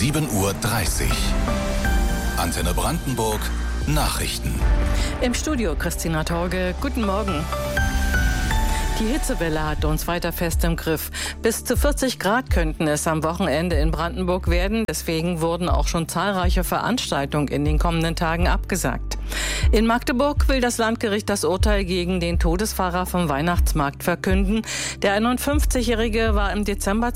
7:30 Uhr. Antenne Brandenburg Nachrichten. Im Studio Christina Torge. Guten Morgen. Die Hitzewelle hat uns weiter fest im Griff. Bis zu 40 Grad könnten es am Wochenende in Brandenburg werden. Deswegen wurden auch schon zahlreiche Veranstaltungen in den kommenden Tagen abgesagt. In Magdeburg will das Landgericht das Urteil gegen den Todesfahrer vom Weihnachtsmarkt verkünden. Der 51-Jährige war im Dezember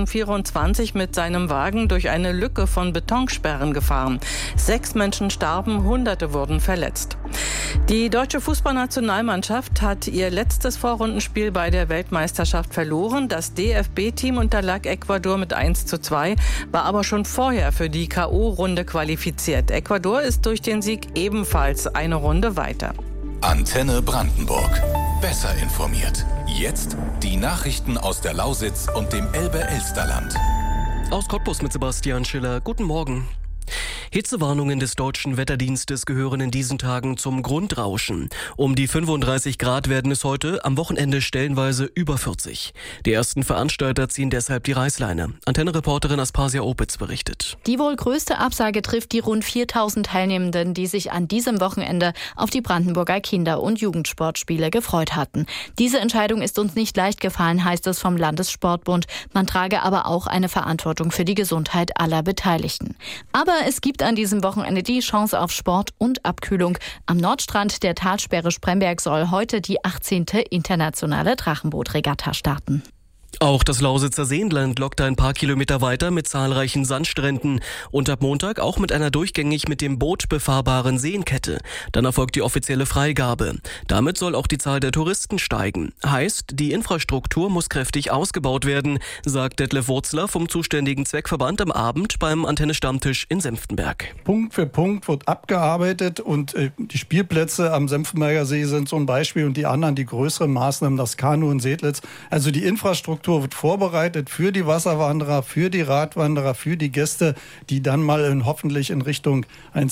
2024 mit seinem Wagen durch eine Lücke von Betonsperren gefahren. 6 Menschen starben, Hunderte wurden verletzt. Die deutsche Fußballnationalmannschaft hat ihr letztes Vorrundenspiel bei der Weltmeisterschaft verloren. Das DFB-Team unterlag Ecuador mit 1:2, war aber schon vorher für die K.O.-Runde qualifiziert. Ecuador ist durch den Sieg ebenfalls eine Runde weiter. Antenne Brandenburg. Besser informiert. Jetzt die Nachrichten aus der Lausitz und dem Elbe-Elsterland. Aus Cottbus mit Sebastian Schiller. Guten Morgen. Hitzewarnungen des Deutschen Wetterdienstes gehören in diesen Tagen zum Grundrauschen. Um die 35 Grad werden es heute, am Wochenende stellenweise über 40. Die ersten Veranstalter ziehen deshalb die Reißleine. Antenne-Reporterin Aspasia Opitz berichtet. Die wohl größte Absage trifft die rund 4.000 Teilnehmenden, die sich an diesem Wochenende auf die Brandenburger Kinder- und Jugendsportspiele gefreut hatten. Diese Entscheidung ist uns nicht leicht gefallen, heißt es vom Landessportbund. Man trage aber auch eine Verantwortung für die Gesundheit aller Beteiligten. Aber es gibt an diesem Wochenende die Chance auf Sport und Abkühlung. Am Nordstrand der Talsperre Spremberg soll heute die 18. internationale Drachenbootregatta starten. Auch das Lausitzer Seenland lockt ein paar Kilometer weiter mit zahlreichen Sandstränden und ab Montag auch mit einer durchgängig mit dem Boot befahrbaren Seenkette. Dann erfolgt die offizielle Freigabe. Damit soll auch die Zahl der Touristen steigen. Heißt, die Infrastruktur muss kräftig ausgebaut werden, sagt Detlef Wurzler vom zuständigen Zweckverband am Abend beim Antenne-Stammtisch in Senftenberg. Punkt für Punkt wird abgearbeitet und die Spielplätze am Senftenberger See sind so ein Beispiel und die anderen, die größeren Maßnahmen, das Kanu und Sedlitz. Also die Infrastruktur wird vorbereitet für die Wasserwanderer, für die Radwanderer, für die Gäste, die dann mal hoffentlich in Richtung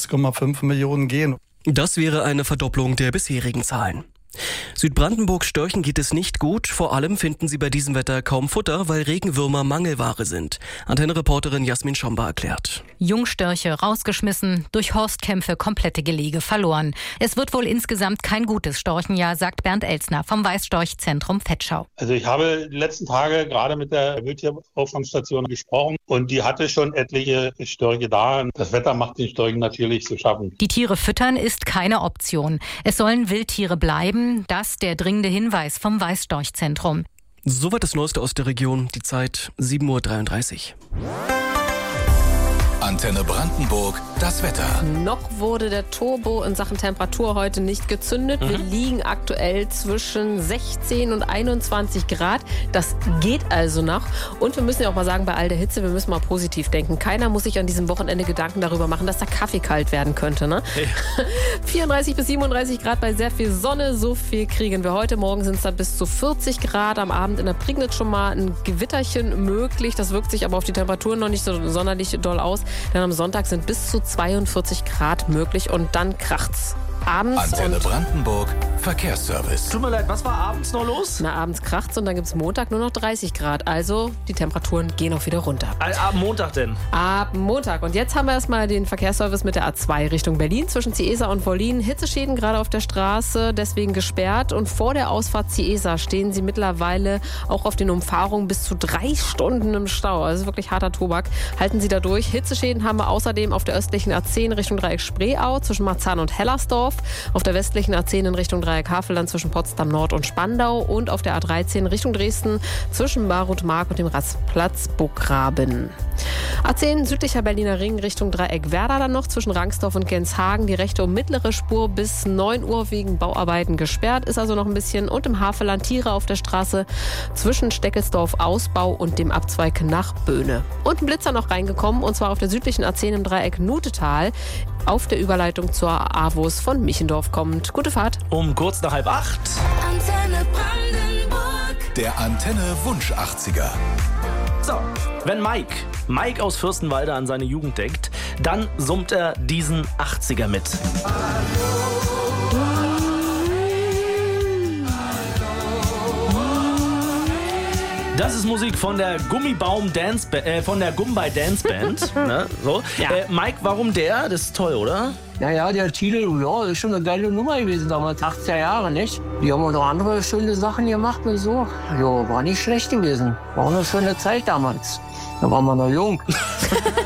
1,5 Millionen gehen. Das wäre eine Verdopplung der bisherigen Zahlen. Südbrandenburgs Störchen geht es nicht gut. Vor allem finden sie bei diesem Wetter kaum Futter, weil Regenwürmer Mangelware sind. Antenne-Reporterin Jasmin Schomba erklärt. Jungstörche rausgeschmissen, durch Horstkämpfe komplette Gelege verloren. Es wird wohl insgesamt kein gutes Storchenjahr, sagt Bernd Elsner vom Weißstorchzentrum Vetschau. Also ich habe die letzten Tage gerade mit der Wildtierauffangstation gesprochen und die hatte schon etliche Störche da. Das Wetter macht den Störchen natürlich zu schaffen. Die Tiere füttern ist keine Option. Es sollen Wildtiere bleiben. Das der dringende Hinweis vom Weißstorchzentrum. Soweit das Neueste aus der Region. Die Zeit 7:33 Uhr. Antenne Brandenburg, das Wetter. Noch wurde der Turbo in Sachen Temperatur heute nicht gezündet. Wir liegen aktuell zwischen 16 und 21 Grad. Das geht also noch. Und wir müssen ja auch mal sagen, bei all der Hitze, wir müssen mal positiv denken. Keiner muss sich an diesem Wochenende Gedanken darüber machen, dass der Kaffee kalt werden könnte. Ne? Hey. 34 bis 37 Grad bei sehr viel Sonne. So viel kriegen wir heute. Morgen sind es dann bis zu 40 Grad. Am Abend in der Prignitz schon mal ein Gewitterchen möglich. Das wirkt sich aber auf die Temperaturen noch nicht so sonderlich doll aus. Denn am Sonntag sind bis zu 42 Grad möglich und dann kracht's. Abends Antenne Brandenburg, Verkehrsservice. Tut mir leid, was war abends noch los? Na, abends kracht's und dann gibt's Montag nur noch 30 Grad. Also die Temperaturen gehen auch wieder runter. Ab Montag denn? Ab Montag. Und jetzt haben wir erstmal den Verkehrsservice mit der A2 Richtung Berlin zwischen Ciesa und Wollin. Hitzeschäden gerade auf der Straße, deswegen gesperrt. Und vor der Ausfahrt Ciesa stehen sie mittlerweile auch auf den Umfahrungen bis zu 3 Stunden im Stau. Also wirklich harter Tobak. Halten Sie da durch. Hitzeschäden haben wir außerdem auf der östlichen A10 Richtung Dreieck Spreeau zwischen Marzahn und Hellersdorf. Auf der westlichen A10 in Richtung Dreieck Havelland zwischen Potsdam Nord und Spandau und auf der A13 Richtung Dresden zwischen Barut-Mark und dem Rastplatz Burggraben. A10 südlicher Berliner Ring Richtung Dreieck Werder dann noch zwischen Rangsdorf und Genshagen. Die rechte und mittlere Spur bis 9 Uhr wegen Bauarbeiten gesperrt. Ist also noch ein bisschen. Und im Havelland Tiere auf der Straße zwischen Steckelsdorf Ausbau und dem Abzweig nach Böhne. Und ein Blitzer noch reingekommen und zwar auf der südlichen A10 im Dreieck Nutetal auf der Überleitung zur AWOS von Michendorf kommt. Gute Fahrt. Um kurz nach 7:30. Antenne Brandenburg. Der Antenne Wunsch 80er. So, wenn Mike aus Fürstenwalde an seine Jugend denkt, dann summt er diesen 80er mit. Das ist Musik von der Gummibay Dance Band. Ne? So. Ja. Mike, warum der? Das ist toll, oder? Naja, der Titel, ja, ist schon eine geile Nummer gewesen damals, 80er Jahre, nicht? Die haben auch noch andere schöne Sachen gemacht und so. Ja, war nicht schlecht gewesen. War auch eine schöne Zeit damals. Da waren wir noch jung.